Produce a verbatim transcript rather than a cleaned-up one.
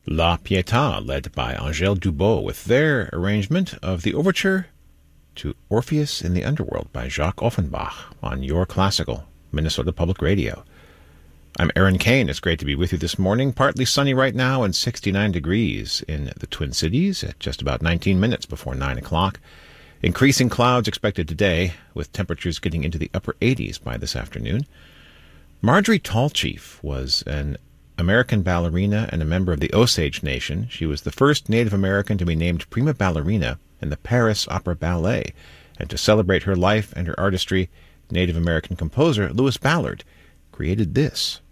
La Pietà, led by Angèle Dubos, with their arrangement of the overture to Orpheus in the Underworld by Jacques Offenbach on Your Classical, Minnesota Public Radio. I'm Aaron Kane. It's great to be with you this morning. Partly sunny right now and sixty-nine degrees in the Twin Cities at just about nineteen minutes before nine o'clock. Increasing clouds expected today, with temperatures getting into the upper eighties by this afternoon. Marjorie Tallchief was an American ballerina and a member of the Osage Nation. She was the first Native American to be named prima ballerina in the Paris Opera Ballet. And to celebrate her life and her artistry, Native American composer Louis Ballard created this.